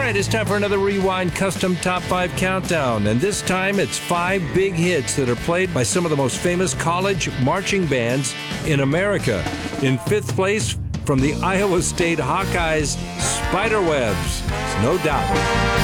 right, it's time for another Rewind Custom Top 5 Countdown. And this time it's 5 big hits that are played by some of the most famous college marching bands in America. In 5th place, from the Iowa State Hawkeyes, Spiderwebs. No doubt.